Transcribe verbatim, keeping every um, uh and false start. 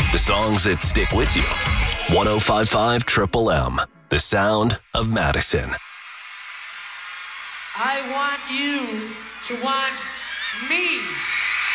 The songs that stick with you. one oh five point five Triple M, the sound of Madison. I want you to want me.